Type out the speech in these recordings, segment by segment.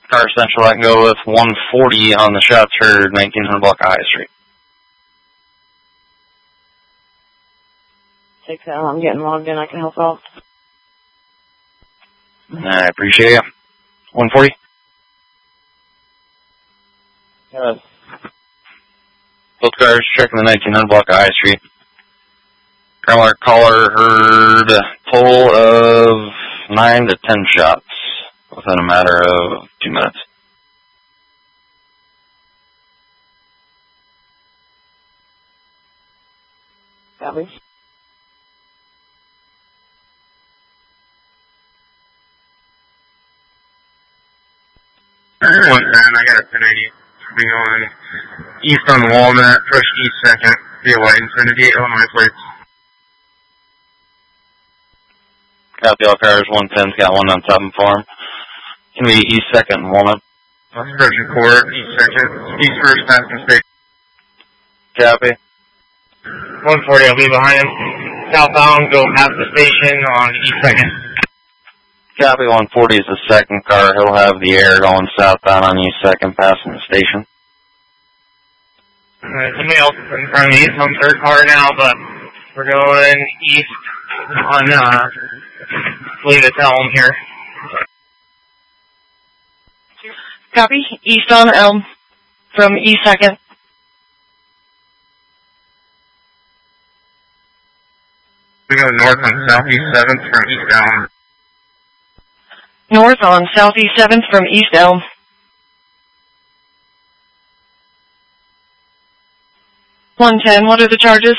Car Central, I can go with 140 on the shots heard, 1900 block of High Street. Take that. I'm getting logged in. I can help out. I appreciate you. 140? Both cars checking the 1900 block of High Street. Grandma caller heard a total of 9 to 10 shots within a matter of 2 minutes. Copy. I got a 1080. Be going east on Walnut, push east second, via White Infinity, Illinois plates. Copy, all cars, 110's got one on top and form. Can be east second and Walnut. Virgin Court, east second, east first, passing state. Copy. 140, I'll be behind him. Southbound, go past the station on east second. Copy, 140 is the second car. He'll have the air going southbound on east second, passing the station. Somebody else in front of me is on third car now, but we're going east on, I believe it's Elm here. Copy. East on Elm from east second. We go north on southeast 7th from east Elm. North on southeast 7th from east Elm. $110, what are the charges?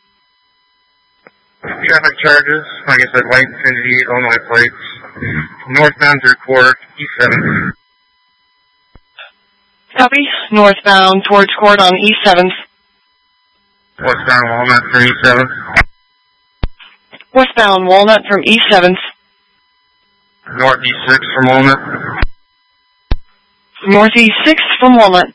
Traffic charges, like I said, White Infinity, Illinois plates. Northbound through Court, east 7th. Copy. Northbound towards Court on east 7th. Westbound Walnut from east 7th. Westbound Walnut from east 7th. Northeast 6th from Walnut. Northeast 6th from Walnut.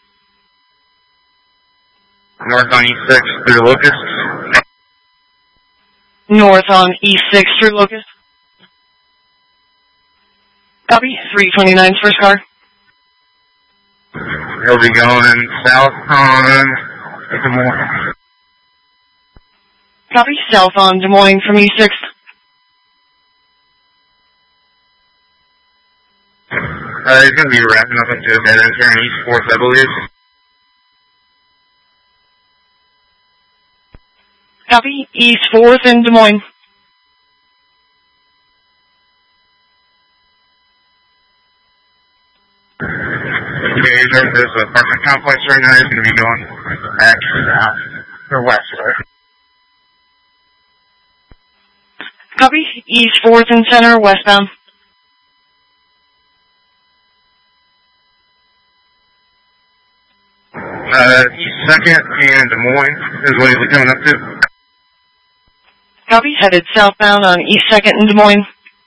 North on east 6th through Locust. North on east 6th through Locust. Copy. 329's first car. He'll be going south on Des Moines. Copy. South on Des Moines from east 6th. He's going to be wrapping up into a dead end turn east 4th, I believe. Copy. East 4th in Des Moines. Okay, he's over this apartment complex right now. He's going to be going back south or west, right? Copy. East 4th and center, westbound. East 2nd and Des Moines is what he's coming up to. Copy. Headed southbound on east 2nd in Des Moines.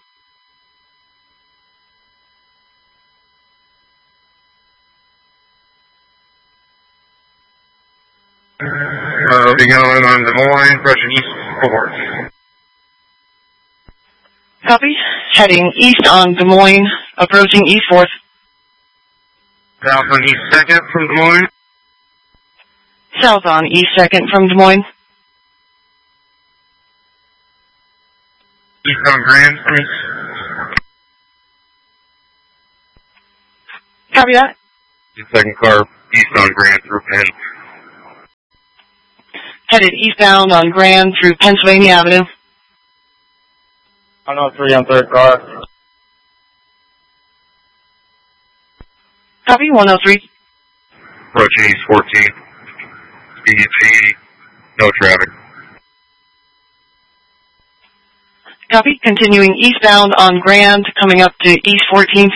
We'll be going on Des Moines, approaching east 4th. Copy. Heading east on Des Moines, approaching east 4th. South on east 2nd from Des Moines. South on east 2nd from Des Moines. East on Grand from east. Copy that. Second car, east on Grand through Penn. Headed eastbound on Grand through Pennsylvania Avenue. 103 on third car. Copy. 103. Approaching east 14. Speed 80. No traffic. Copy. Continuing eastbound on Grand, coming up to east 14th.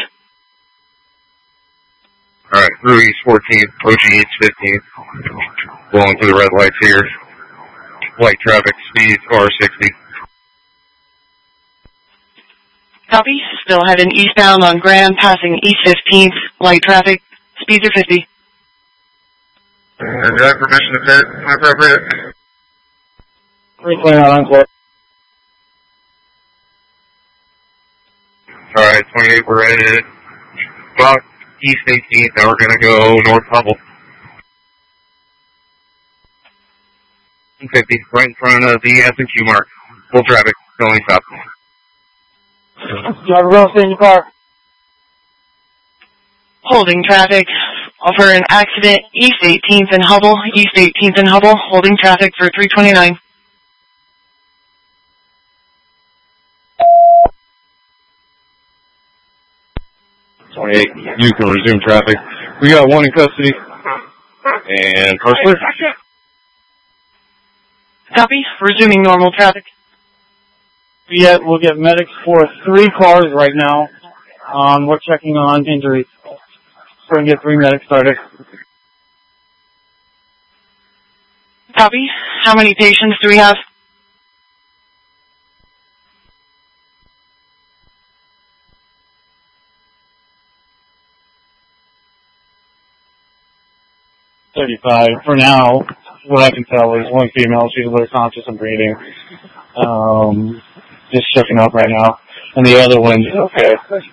Alright, through east 14th, approaching east 15th. Blowing through the red lights here. Light traffic, speed R60. Copy. Still heading eastbound on Grand, passing east 15th. Light traffic. Speeds are 50. Do I have permission to pit? Am I appropriate? 329 on court. Alright, 28, we're ready to block. East 18th. Now we're going to go North Hubble. 50, right in front of the S&Q mark. Full traffic, going south. Driver Will, stay in your car. Holding traffic for an accident East 18th and Hubble, East 18th and Hubble, holding traffic for 329. You can resume traffic. We got one in custody. And car clear. Copy. Resuming normal traffic. We'll get medics for 3 cars right now. We're checking on injuries. We're going to get 3 medics started. Copy. How many patients do we have? For now, what I can tell is 1 female. She's a little conscious and breathing. Just checking up right now. And the other one's okay.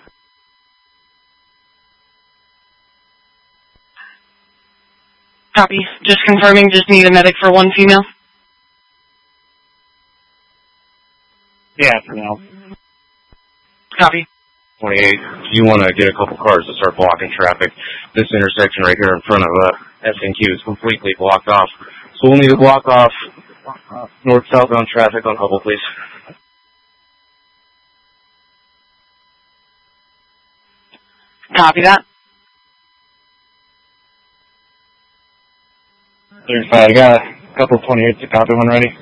Copy. Just confirming, just need a medic for 1 female. Yeah, for now. Copy. 28. You want to get a couple cars to start blocking traffic. This intersection right here in front of S&Q is completely blocked off. So we'll need to block off north-southbound traffic on Hubble, please. Copy that. 35. I got a couple of 28s to copy when ready.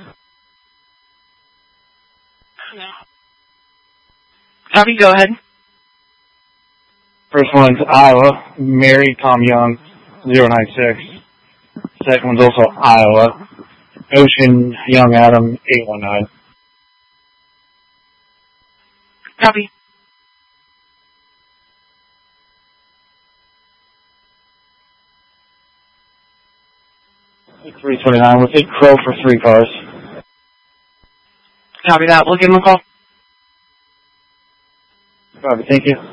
Copy, go ahead. First one's Iowa, Mary Tom Young, 096. Second one's also Iowa, Ocean Young Adam, 819. Copy. $329. We'll take Crow for 3 cars. Copy that. We'll give him a call. Copy, thank you.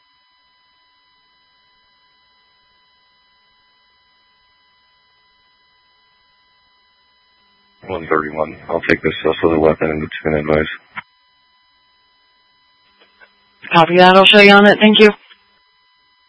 $131. I'll take this for the weapon and it's going to advise. Copy that. I'll show you on it. Thank you.